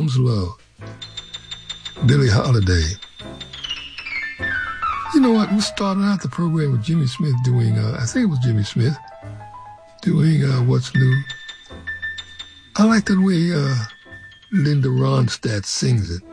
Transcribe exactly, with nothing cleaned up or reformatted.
Mom's Love, Billie Holiday. You know what? We started out the program with Jimmy Smith doing, uh, I think it was Jimmy Smith, doing uh, What's New. I like the way uh, Linda Ronstadt sings it.